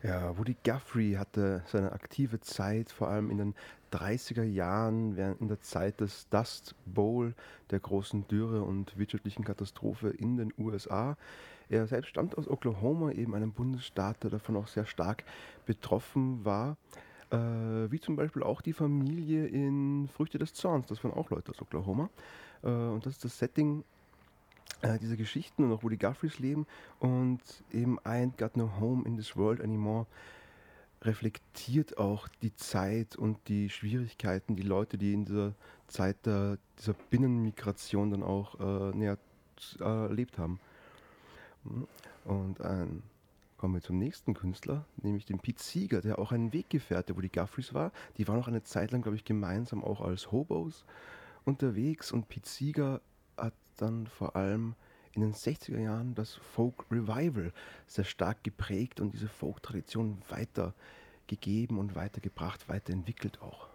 Ja, Woody Guthrie hatte seine aktive Zeit vor allem in den 30er Jahren, während in der Zeit des Dust Bowl, der großen Dürre und wirtschaftlichen Katastrophe in den USA. Er selbst stammt aus Oklahoma, eben einem Bundesstaat, der davon auch sehr stark betroffen war. Wie zum Beispiel auch die Familie in Früchte des Zorns, das waren auch Leute aus Oklahoma. Und das ist das Setting dieser Geschichten und auch Woody Guthries Leben. Und eben I Ain't Got No Home in This World Anymore reflektiert auch die Zeit und die Schwierigkeiten, die Leute, die in dieser Zeit dieser Binnenmigration dann auch erlebt haben. Und kommen wir zum nächsten Künstler, nämlich dem Pete Seeger, der auch ein Weggefährte Woody Guthries war. Die waren auch eine Zeit lang, glaube ich, gemeinsam auch als Hobos unterwegs, und Pete Seeger hat dann vor allem in den 60er Jahren das Folk Revival sehr stark geprägt und diese Folk-Tradition weitergegeben und weitergebracht, weiterentwickelt auch.